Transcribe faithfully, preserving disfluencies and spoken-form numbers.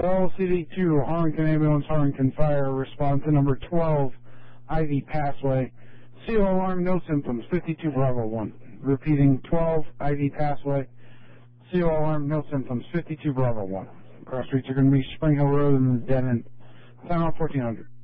L C D two, Harrington Ambulance, Harrington Fire, respond to number twelve, Ivy Passway. C O alarm, no symptoms, fifty-two Bravo one. Repeating, twelve, Ivy Passway. C O alarm, no symptoms, fifty-two Bravo one. Cross streets are going to be Spring Hill Road and Denon. Time out fourteen hundred.